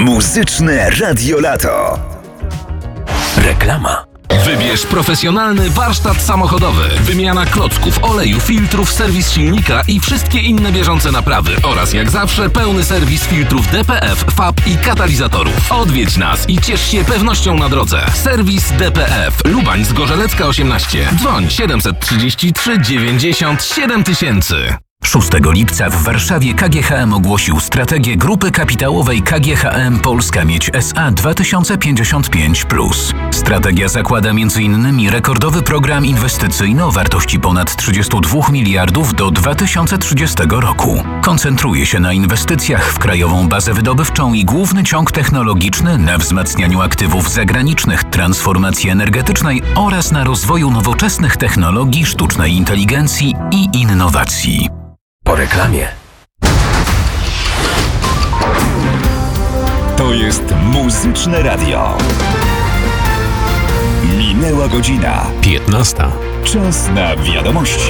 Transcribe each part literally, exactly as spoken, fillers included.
Muzyczne Radio Lato. Reklama. Wybierz profesjonalny warsztat samochodowy. Wymiana klocków, oleju, filtrów, serwis silnika i wszystkie inne bieżące naprawy. Oraz jak zawsze pełny serwis filtrów D P F, F A P i katalizatorów. Odwiedź nas i ciesz się pewnością na drodze. Serwis D P F. Lubań, Zgorzelecka osiemnaście. Dzwoń siedem trzy trzy dziewięćdziesiąt siedem tysięcy. szóstego lipca w Warszawie K G H M ogłosił strategię grupy kapitałowej K G H M Polska Miedź S A dwa tysiące pięćdziesiąt pięć plus. Strategia zakłada między innymi rekordowy program inwestycyjny o wartości ponad trzydzieści dwa miliardów do dwa tysiące trzydziestego roku. Koncentruje się na inwestycjach w krajową bazę wydobywczą i główny ciąg technologiczny, na wzmacnianiu aktywów zagranicznych, transformacji energetycznej oraz na rozwoju nowoczesnych technologii, sztucznej inteligencji i innowacji. Po reklamie. To jest Muzyczne Radio. Minęła godzina piętnasta. Czas na wiadomości.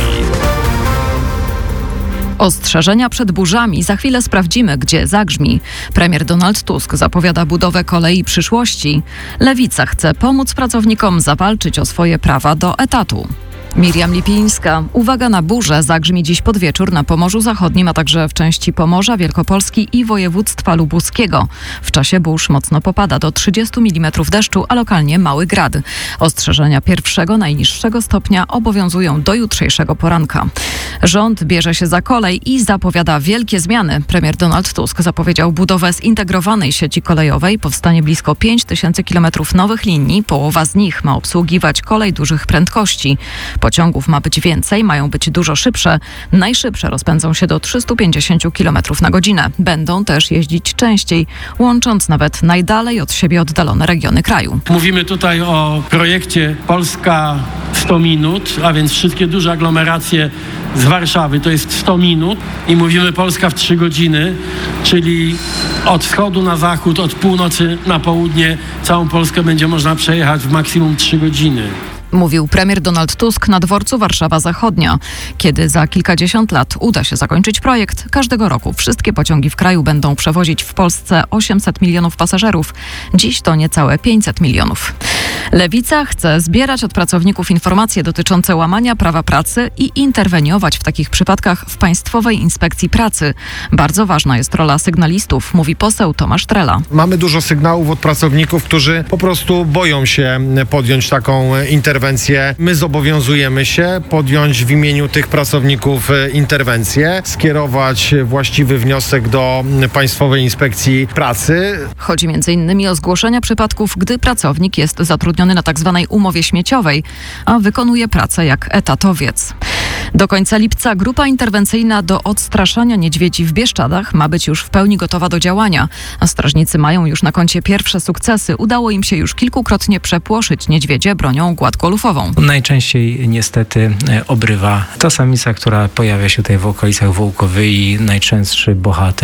Ostrzeżenia przed burzami. Za chwilę sprawdzimy, gdzie zagrzmi. Premier Donald Tusk zapowiada budowę kolei przyszłości. Lewica chce pomóc pracownikom zawalczyć o swoje prawa do etatu. Miriam Lipińska. Uwaga na burzę. Zagrzmi dziś pod wieczór na Pomorzu Zachodnim, a także w części Pomorza, Wielkopolski i województwa lubuskiego. W czasie burz mocno popada do trzydziestu milimetrów deszczu, a lokalnie mały grad. Ostrzeżenia pierwszego, najniższego stopnia obowiązują do jutrzejszego poranka. Rząd bierze się za kolej i zapowiada wielkie zmiany. Premier Donald Tusk zapowiedział budowę zintegrowanej sieci kolejowej. Powstanie blisko pięć tysięcy kilometrów nowych linii. Połowa z nich ma obsługiwać kolej dużych prędkości. Pociągów ma być więcej, mają być dużo szybsze. Najszybsze rozpędzą się do trzystu pięćdziesięciu kilometrów na godzinę. Będą też jeździć częściej, łącząc nawet najdalej od siebie oddalone regiony kraju. Mówimy tutaj o projekcie Polska sto minut, a więc wszystkie duże aglomeracje z Warszawy to jest sto minut i mówimy Polska w trzy godziny, czyli od wschodu na zachód, od północy na południe całą Polskę będzie można przejechać w maksimum trzy godziny. Mówił premier Donald Tusk na dworcu Warszawa Zachodnia. Kiedy za kilkadziesiąt lat uda się zakończyć projekt, każdego roku wszystkie pociągi w kraju będą przewozić w Polsce osiemset milionów pasażerów. Dziś to niecałe pięćset milionów. Lewica chce zbierać od pracowników informacje dotyczące łamania prawa pracy i interweniować w takich przypadkach w Państwowej Inspekcji Pracy. Bardzo ważna jest rola sygnalistów, mówi poseł Tomasz Trela. Mamy dużo sygnałów od pracowników, którzy po prostu boją się podjąć taką interwencję. My zobowiązujemy się podjąć w imieniu tych pracowników interwencję, skierować właściwy wniosek do Państwowej Inspekcji Pracy. Chodzi między innymi o zgłoszenia przypadków, gdy pracownik jest zatrudniony na tzw. umowie śmieciowej, a wykonuje pracę jak etatowiec. Do końca lipca grupa interwencyjna do odstraszania niedźwiedzi w Bieszczadach ma być już w pełni gotowa do działania, a strażnicy mają już na koncie pierwsze sukcesy. Udało im się już kilkukrotnie przepłoszyć niedźwiedzie bronią gładkolufową. Najczęściej niestety obrywa to samica, która pojawia się tutaj w okolicach Wołkowy i najczęstszy bohater